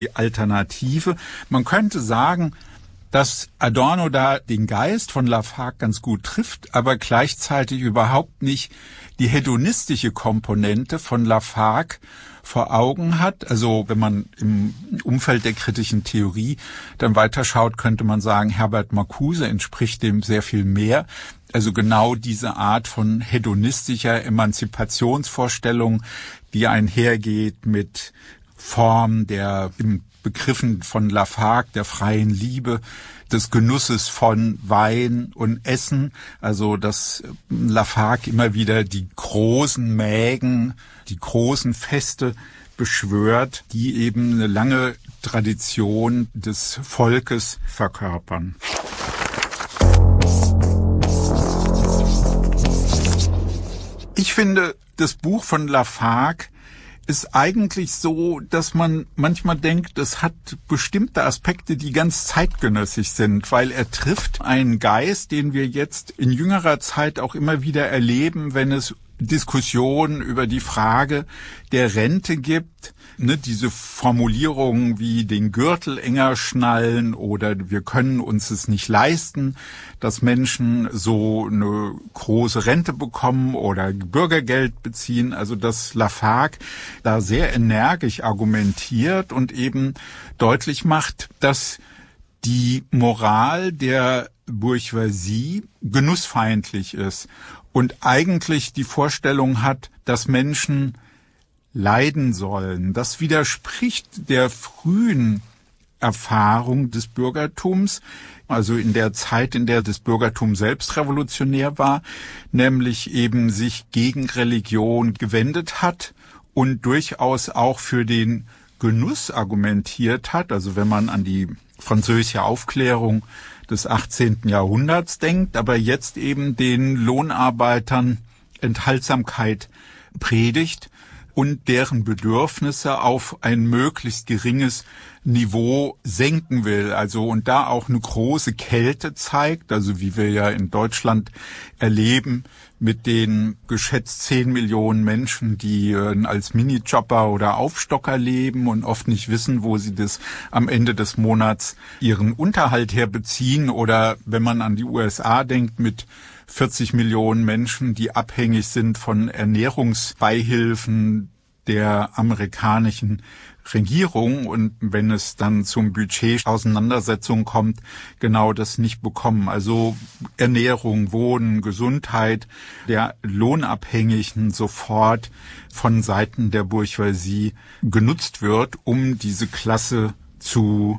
die Alternative. Man könnte sagen, dass Adorno da den Geist von Lafargue ganz gut trifft, aber gleichzeitig überhaupt nicht die hedonistische Komponente von Lafargue vor Augen hat. Also wenn man im Umfeld der kritischen Theorie dann weiterschaut, könnte man sagen, Herbert Marcuse entspricht dem sehr viel mehr. Also genau diese Art von hedonistischer Emanzipationsvorstellung, die einhergeht mit Form der im Begriffen von Lafargue, der freien Liebe, des Genusses von Wein und Essen, also dass Lafargue immer wieder die großen Mägen, die großen Feste beschwört, die eben eine lange Tradition des Volkes verkörpern. Ich finde, das Buch von Lafargue ist eigentlich so, dass man manchmal denkt, es hat bestimmte Aspekte, die ganz zeitgenössisch sind, weil er trifft einen Geist, den wir jetzt in jüngerer Zeit auch immer wieder erleben, wenn es Diskussionen über die Frage der Rente gibt, diese Formulierungen wie den Gürtel enger schnallen oder wir können uns es nicht leisten, dass Menschen so eine große Rente bekommen oder Bürgergeld beziehen. Also dass Lafargue da sehr energisch argumentiert und eben deutlich macht, dass die Moral der Bourgeoisie genussfeindlich ist und eigentlich die Vorstellung hat, dass Menschen leiden sollen. Das widerspricht der frühen Erfahrung des Bürgertums, also in der Zeit, in der das Bürgertum selbst revolutionär war, nämlich eben sich gegen Religion gewendet hat und durchaus auch für den Genuss argumentiert hat. Also wenn man an die französische Aufklärung des 18. Jahrhunderts denkt, aber jetzt eben den Lohnarbeitern Enthaltsamkeit predigt und deren Bedürfnisse auf ein möglichst geringes Niveau senken will. Also und da auch eine große Kälte zeigt, also wie wir ja in Deutschland erleben mit den geschätzt 10 Millionen Menschen, die als Minijobber oder Aufstocker leben und oft nicht wissen, wo sie das am Ende des Monats ihren Unterhalt herbeziehen. Oder wenn man an die USA denkt mit 40 Millionen Menschen, die abhängig sind von Ernährungsbeihilfen der amerikanischen Regierung und wenn es dann zum Budget-Auseinandersetzung kommt, genau das nicht bekommen. Also Ernährung, Wohnen, Gesundheit der Lohnabhängigen sofort von Seiten der Bourgeoisie genutzt wird, um diese Klasse zu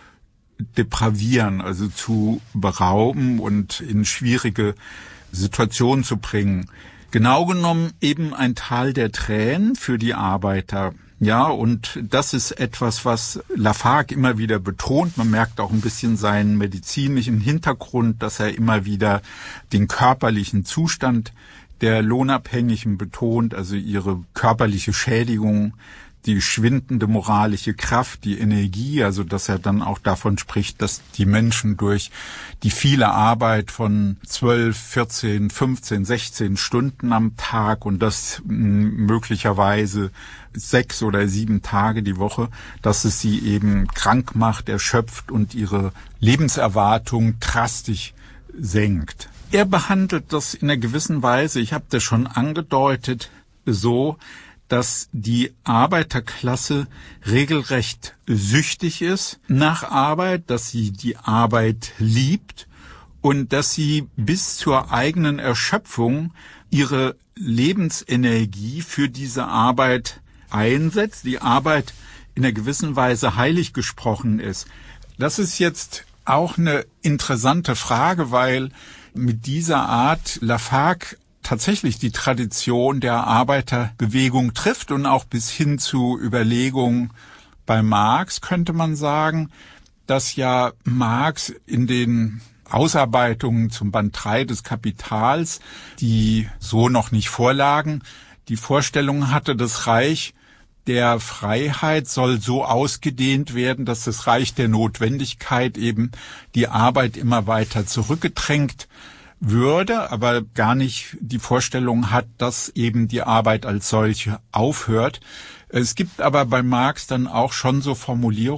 depravieren, also zu berauben und in schwierige Situationen zu bringen. Genau genommen eben ein Tal der Tränen für die Arbeiter. Ja, und das ist etwas, was Lafargue immer wieder betont. Man merkt auch ein bisschen seinen medizinischen Hintergrund, dass er immer wieder den körperlichen Zustand der Lohnabhängigen betont, also ihre körperliche Schädigung, die schwindende moralische Kraft, die Energie, also dass er dann auch davon spricht, dass die Menschen durch die viele Arbeit von 12, 14, 15, 16 Stunden am Tag und das möglicherweise 6 oder 7 Tage die Woche, dass es sie eben krank macht, erschöpft und ihre Lebenserwartung drastisch senkt. Er behandelt das in einer gewissen Weise, ich habe das schon angedeutet, so, dass die Arbeiterklasse regelrecht süchtig ist nach Arbeit, dass sie die Arbeit liebt und dass sie bis zur eigenen Erschöpfung ihre Lebensenergie für diese Arbeit einsetzt, die Arbeit in einer gewissen Weise heilig gesprochen ist. Das ist jetzt auch eine interessante Frage, weil mit dieser Art Lafargue tatsächlich die Tradition der Arbeiterbewegung trifft und auch bis hin zu Überlegungen bei Marx könnte man sagen, dass ja Marx in den Ausarbeitungen zum Band 3 des Kapitals, die so noch nicht vorlagen, die Vorstellung hatte, das Reich der Freiheit soll so ausgedehnt werden, dass das Reich der Notwendigkeit eben die Arbeit immer weiter zurückgedrängt würde, aber gar nicht die Vorstellung hat, dass eben die Arbeit als solche aufhört. Es gibt aber bei Marx dann auch schon so Formulierungen,